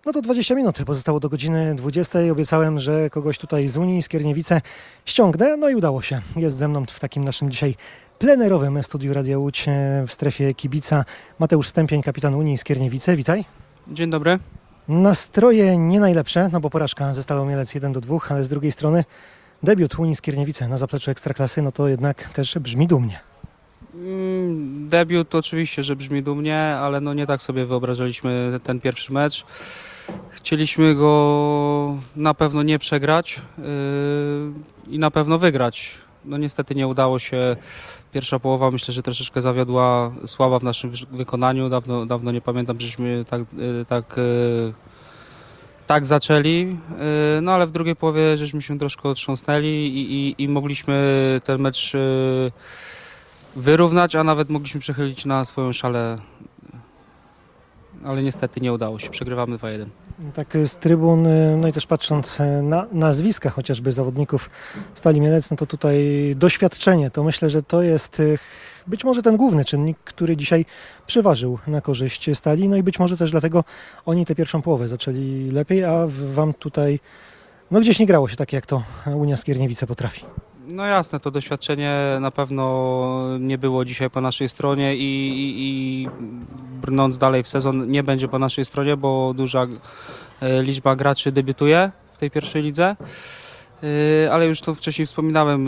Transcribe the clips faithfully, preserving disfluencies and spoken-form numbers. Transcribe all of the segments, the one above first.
No to dwadzieścia minut pozostało do godziny dwudziestej. Obiecałem, że kogoś tutaj z Unii Skierniewice ściągnę, no i udało się. Jest ze mną w takim naszym dzisiaj plenerowym studiu Radia Łódź w strefie kibica Mateusz Stępień, kapitan Unii Skierniewice. Witaj. Dzień dobry. Nastroje nie najlepsze, no bo porażka ze Stalą Mielec jeden do dwóch, ale z drugiej strony debiut Unii Skierniewice na zapleczu Ekstraklasy, no to jednak też brzmi dumnie. Mm, Debiut oczywiście, że brzmi dumnie, ale no nie tak sobie wyobrażaliśmy ten pierwszy mecz. Chcieliśmy go na pewno nie przegrać yy, i na pewno wygrać. No niestety nie udało się. Pierwsza połowa myślę, że troszeczkę zawiodła, słaba w naszym wykonaniu. Dawno, dawno nie pamiętam, żeśmy tak, yy, tak, yy, tak zaczęli. Yy, no ale w drugiej połowie żeśmy się troszkę otrząsnęli i, i, i mogliśmy ten mecz yy, wyrównać, a nawet mogliśmy przechylić na swoją szalę, ale niestety nie udało się. Przegrywamy dwa jeden. Tak z trybun, no i też patrząc na nazwiska chociażby zawodników Stali Mielec, no to tutaj doświadczenie, to myślę, że to jest być może ten główny czynnik, który dzisiaj przeważył na korzyść Stali, no i być może też dlatego oni tę pierwszą połowę zaczęli lepiej, a wam tutaj no gdzieś nie grało się tak, jak to Unia Skierniewice potrafi. No jasne, to doświadczenie na pewno nie było dzisiaj po naszej stronie i, i, i brnąc dalej w sezon nie będzie po naszej stronie, bo duża liczba graczy debiutuje w tej pierwszej lidze. Ale już to wcześniej wspominałem,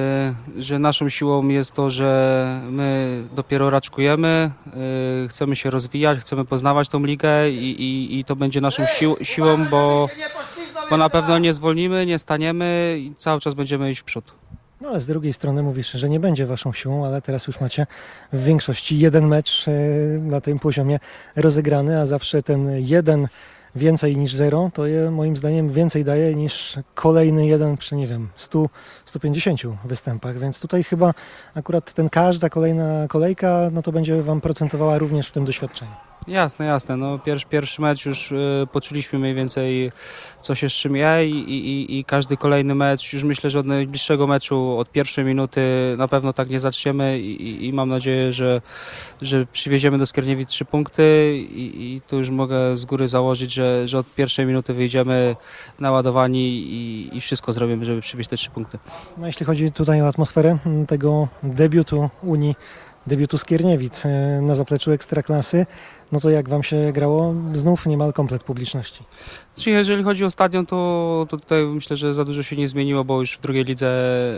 że naszą siłą jest to, że my dopiero raczkujemy, chcemy się rozwijać, chcemy poznawać tą ligę i, i, i to będzie naszą sił, siłą, bo, bo na pewno nie zwolnimy, nie staniemy i cały czas będziemy iść w przód. No ale z drugiej strony mówisz, że nie będzie waszą siłą, ale teraz już macie w większości jeden mecz na tym poziomie rozegrany, a zawsze ten jeden więcej niż zero, to je moim zdaniem więcej daje niż kolejny jeden przy, nie wiem, stu, stu pięćdziesięciu występach, więc tutaj chyba akurat ten każda kolejna kolejka, no to będzie wam procentowała również w tym doświadczeniu. Jasne, jasne. No, pierwszy, pierwszy mecz już y, poczuliśmy mniej więcej, co się z czym je i, i, i każdy kolejny mecz, już myślę, że od najbliższego meczu, od pierwszej minuty na pewno tak nie zaczniemy i, i mam nadzieję, że, że przywieziemy do Skierniewic trzy punkty i, i tu już mogę z góry założyć, że, że od pierwszej minuty wyjdziemy naładowani i, i wszystko zrobimy, żeby przywieźć te trzy punkty. No, jeśli chodzi tutaj o atmosferę tego debiutu Unii, debiutu Skierniewic na zapleczu Ekstraklasy, no to jak wam się grało? Znów niemal komplet publiczności. Czyli jeżeli chodzi o stadion, to, to tutaj myślę, że za dużo się nie zmieniło, bo już w drugiej lidze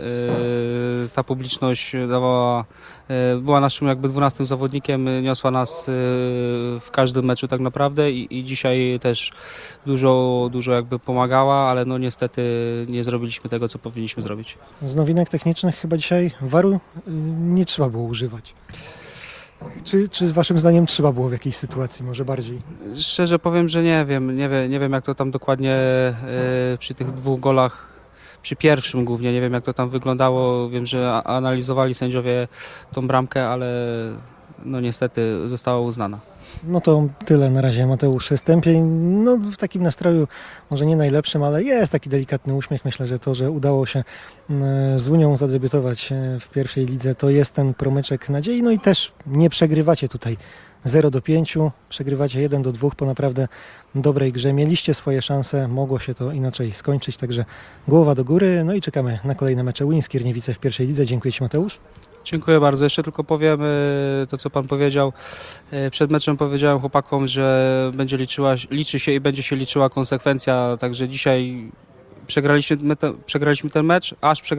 yy, ta publiczność dawała, yy, była naszym jakby dwunastym zawodnikiem, niosła nas yy, w każdym meczu tak naprawdę i, i dzisiaj też dużo, dużo jakby pomagała, ale no niestety nie zrobiliśmy tego, co powinniśmy zrobić. Z nowinek technicznych chyba dzisiaj waru yy, nie trzeba było używać. Czy, czy waszym zdaniem trzeba było w jakiejś sytuacji, może bardziej? Szczerze powiem, że nie wiem, nie wiem, nie wiem jak to tam dokładnie yy, przy tych dwóch golach, przy pierwszym głównie, nie wiem jak to tam wyglądało, wiem, że analizowali sędziowie tą bramkę, ale no niestety została uznana. No to tyle na razie, Mateusz Stępień. No w takim nastroju może nie najlepszym, ale jest taki delikatny uśmiech. Myślę, że to, że udało się z Unią zadebiutować w pierwszej lidze, to jest ten promyczek nadziei. No i też nie przegrywacie tutaj zero do pięciu, przegrywacie jeden do dwóch po naprawdę dobrej grze. Mieliście swoje szanse, mogło się to inaczej skończyć, także głowa do góry. No i czekamy na kolejne mecze Unii Skierniewice w pierwszej lidze. Dziękuję ci, Mateusz. Dziękuję bardzo. Jeszcze tylko powiem to, co pan powiedział. Przed meczem powiedziałem chłopakom, że będzie liczyła, liczy się i będzie się liczyła konsekwencja, także dzisiaj przegraliśmy, przegraliśmy ten mecz, aż przegraliśmy